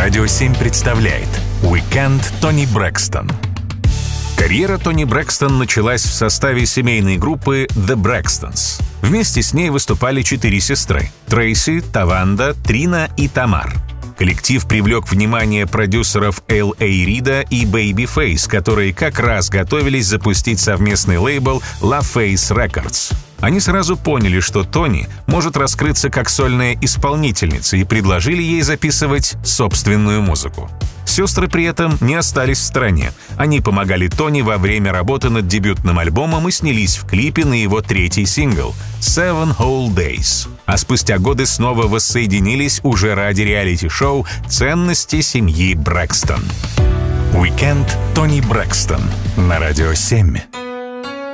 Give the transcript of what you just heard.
Радио 7 представляет «Уикенд Тони Брэкстон». Карьера Тони Брэкстон началась в составе семейной группы The Braxtons. Вместе с ней выступали 4 сестры – Трейси, Таванда, Трина и Тамар. Коллектив привлек внимание продюсеров Л.А. Рида и Babyface, которые как раз готовились запустить совместный лейбл LaFace Records. Они сразу поняли, что Тони может раскрыться как сольная исполнительница, и предложили ей записывать собственную музыку. Сестры при этом не остались в стороне. Они помогали Тони во время работы над дебютным альбомом и снялись в клипе на его 3-й сингл «Seven Whole Days». А спустя годы снова воссоединились уже ради реалити-шоу «Ценности семьи Брэкстон». «Уикенд Тони Брэкстон» на Радио 7.